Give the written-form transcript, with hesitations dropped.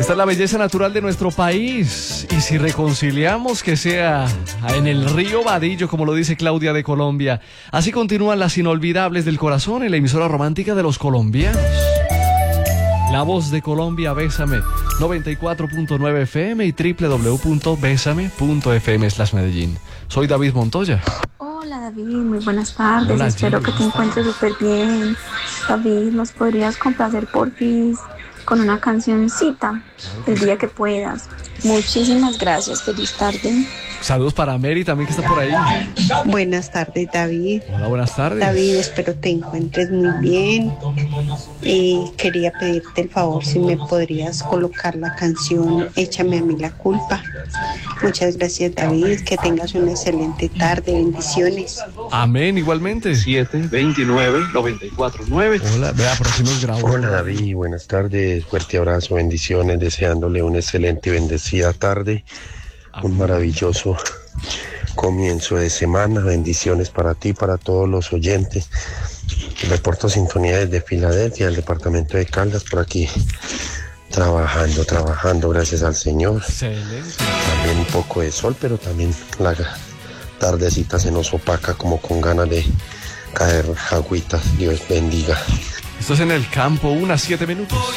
Esta es la belleza natural de nuestro país. Y si reconciliamos, que sea en el río Badillo, como lo dice Claudia de Colombia. Así continúan las inolvidables del corazón en la emisora romántica de los colombianos. La voz de Colombia, Bésame, 94.9 FM y www.besame.fm/Medellín. Soy David Montoya. Hola David, muy buenas tardes. Hola, Espero Jenny. que te encuentres súper bien. David, ¿nos podrías complacer por fin con una cancioncita el día que puedas? Muchísimas gracias. Feliz tarde. Saludos para Mary también, que está por ahí. Buenas tardes, David. Hola, buenas tardes. David, espero te encuentres muy bien. Quería pedirte el favor si me podrías colocar la canción Échame a mí la culpa. Muchas gracias, David. Que tengas una excelente tarde. Bendiciones. Amén, igualmente. 729-949. Hola, vea, por aquí nos grabó. Hola David, buenas tardes, fuerte abrazo, bendiciones, deseándole una excelente y bendecida tarde, un maravilloso comienzo de semana, bendiciones para ti, para todos los oyentes. Reporto sintonía desde Filadelfia, el departamento de Caldas, por aquí trabajando, gracias al Señor. Excelente. También un poco de sol, pero también la tardecita se nos opaca como con ganas de caer agüitas. Dios bendiga. Esto es en el campo, 1:07.